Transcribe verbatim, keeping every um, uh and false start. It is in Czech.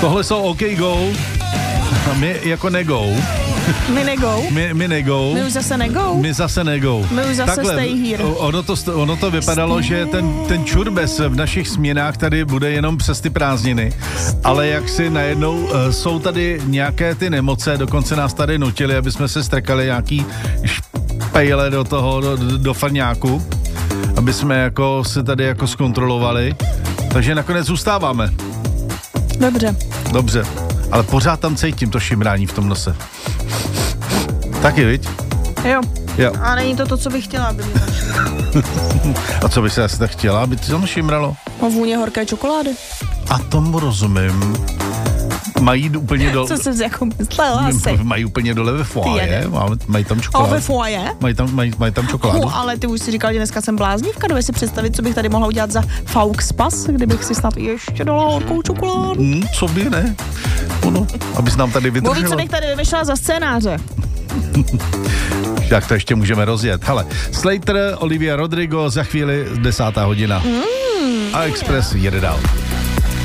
Tohle jsou OK Go. A my jako negou. My negou? My, my negou. My už zase negou? My zase negou. My už zase Takhle, stay here. Ono to, ono to vypadalo, stay. Že ten, ten čurbes v našich směnách tady bude jenom přes ty prázdniny. Ale jak si najednou uh, jsou tady nějaké ty nemoce, dokonce nás tady nutili, aby jsme se strkali nějaký špejle do toho, do, do farňáku, aby jsme jako se tady jako zkontrolovali. Takže nakonec zůstáváme. Dobře. Dobře. Ale pořád tam cítím to šimrání v tom nose. Taky, viď? Jo. Jo. A není to to, co bych chtěla, aby mi tam A co bys asi tak chtěla, aby ti tam šimralo? O vůně horké čokolády. A tomu rozumím. Mají úplně dole... Co jsi jako myslela asi? Mají úplně dole ve foaje, mají tam čokoládu. O, ve foaje? Mají tam, mají, mají tam čokoládu. Uh, ale ty už si říkal, že dneska jsem bláznivka, doveď si představit, co bych tady mohla udělat za Faux Pas, kdybych si snad ještě dala horkou čokoládu. Hmm, co by, ne? Ono, abys nám tady vydržela. Mluví, co bych tady vymyšlela za scénáře. Jak to ještě můžeme rozjet. Hele, Slater, Olivia Rodrigo, za chvíli desátá hodina. Mm, a Express jede dál.